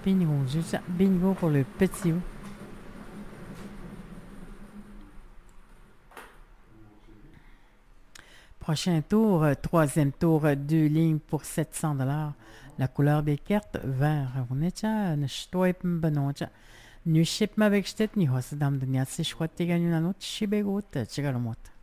Bingo, juste bingo pour le petit O. Prochain tour, troisième tour, deux lignes pour 700 $. La couleur des cartes, vert. On est là, ne stoip benocha. Nu ship ma vextet ni hos dam de nyatsi shwat tiga nu nanot shibegot, chigalomot.